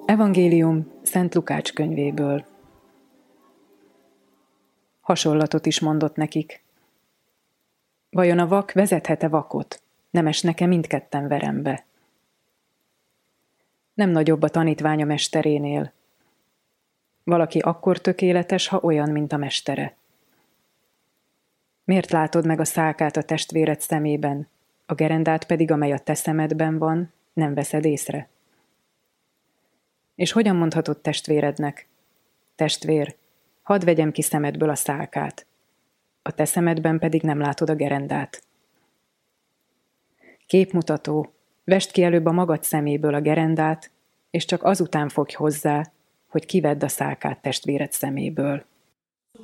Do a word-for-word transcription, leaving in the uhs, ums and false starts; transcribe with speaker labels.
Speaker 1: Evangélium Szent Lukács könyvéből. Hasonlatot is mondott nekik. Vajon a vak vezethet-e vakot? Nem esnek-e mindketten verembe? Nem nagyobb a tanítvány a mesterénél. Valaki akkor tökéletes, ha olyan, mint a mestere. Miért látod meg a szálkát a testvéred szemében, a gerendát pedig, amely a te szemedben van, nem veszed észre? És hogyan mondhatod testvérednek: testvér, hadd vegyem ki szemedből a szálkát, a te szemedben pedig nem látod a gerendát? Képmutató, vesd ki előbb a magad szeméből a gerendát, és csak azután fogj hozzá, hogy kivedd a szálkát testvéred szeméből.